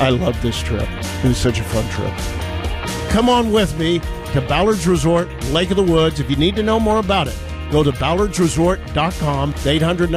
I love this trip. It was such a fun trip. Come on with me to Ballard's Resort, Lake of the Woods. If you need to know more about it, go to ballardsresort.com, 800